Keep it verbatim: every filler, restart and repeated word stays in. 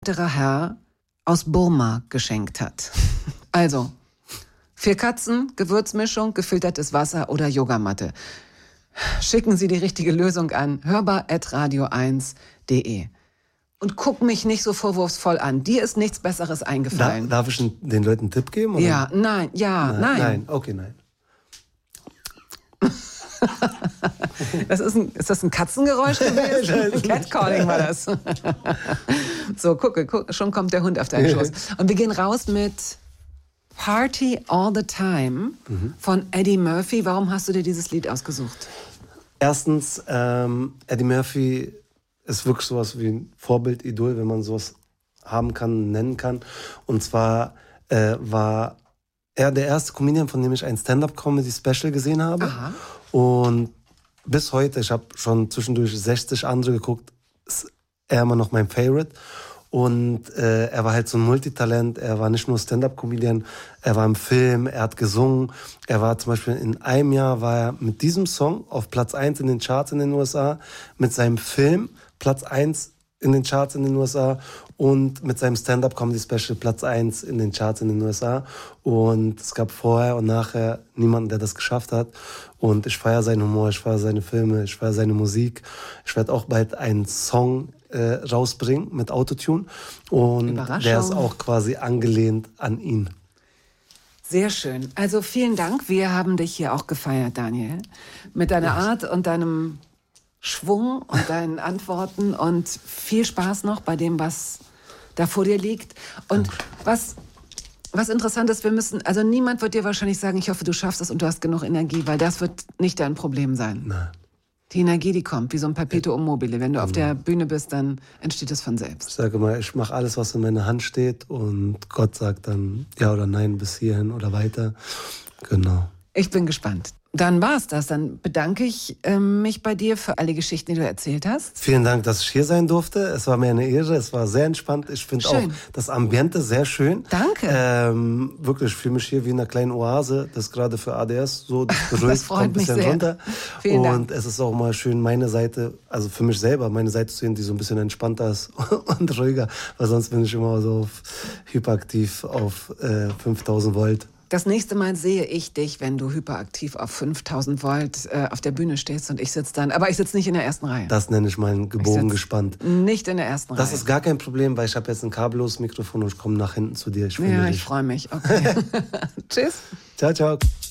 älterer Herr aus Burma geschenkt hat. Also, vier Katzen, Gewürzmischung, gefiltertes Wasser oder Yogamatte. Schicken Sie die richtige Lösung an hörbar at radio eins punkt de. Und guck mich nicht so vorwurfsvoll an. Dir ist nichts Besseres eingefallen. Da, darf ich den Leuten einen Tipp geben? Oder? Ja, nein, ja, nein. Nein, nein. Okay, nein. Das ist, ein, ist das ein Katzengeräusch gewesen? Catcalling war das. So, gucke, guck, schon kommt der Hund auf deinen Schoß. Und wir gehen raus mit Party All the Time mhm. von Eddie Murphy. Warum hast du dir dieses Lied ausgesucht? Erstens, ähm, Eddie Murphy ist wirklich sowas wie ein Vorbild, Idol, wenn man sowas haben kann, nennen kann. Und zwar äh, war er der erste Comedian, von dem ich ein Stand-Up-Comedy-Special gesehen habe. Aha. Und bis heute, ich habe schon zwischendurch sechzig andere geguckt, ist er immer noch mein Favorite. Und äh, er war halt so ein Multitalent, er war nicht nur Stand-Up-Comedian, er war im Film, er hat gesungen. Er war zum Beispiel in einem Jahr war er mit diesem Song auf Platz eins in den Charts in den U S A, mit seinem Film Platz eins in den Charts in den U S A und mit seinem Stand-Up-Comedy-Special Platz eins in den Charts in den U S A. Und es gab vorher und nachher niemanden, der das geschafft hat. Und ich feiere seinen Humor, ich feiere seine Filme, ich feiere seine Musik. Ich werde auch bald einen Song äh, rausbringen mit Autotune. Und der ist auch quasi angelehnt an ihn. Sehr schön. Also vielen Dank. Wir haben dich hier auch gefeiert, Daniel. Mit deiner Art und deinem Schwung und deinen Antworten. Und viel Spaß noch bei dem, was da vor dir liegt. Und was, was interessant ist, wir müssen, also niemand wird dir wahrscheinlich sagen, ich hoffe, du schaffst es und du hast genug Energie, weil das wird nicht dein Problem sein. Nein. Die Energie, die kommt, wie so ein Perpetuum mobile. Wenn du auf der Bühne bist, dann entsteht es von selbst. Ich sage mal, ich mache alles, was in meiner Hand steht und Gott sagt dann ja oder nein bis hierhin oder weiter. Genau. Ich bin gespannt. Dann war's das. Dann bedanke ich äh, mich bei dir für alle Geschichten, die du erzählt hast. Vielen Dank, dass ich hier sein durfte. Es war mir eine Ehre. Es war sehr entspannt. Ich finde auch das Ambiente sehr schön. Danke. Ähm, wirklich, ich fühle mich hier wie in einer kleinen Oase. Das ist gerade für A D S so. Das beruhigt, das freut kommt ein mich bisschen sehr. runter. Vielen Dank. Und es ist auch mal schön, meine Seite, also für mich selber, meine Seite zu sehen, die so ein bisschen entspannter ist und ruhiger. Weil sonst bin ich immer so auf, hyperaktiv auf äh, fünftausend Volt. Das nächste Mal sehe ich dich, wenn du hyperaktiv auf fünftausend Volt äh, auf der Bühne stehst und ich sitze dann, aber ich sitze nicht in der ersten Reihe. Das nenne ich mal gebogen gespannt. Nicht in der ersten das Reihe. Das ist gar kein Problem, weil ich habe jetzt ein kabelloses Mikrofon und ich komme nach hinten zu dir. Ich ja, dich. ich freue mich. Okay. Tschüss. Ciao, ciao.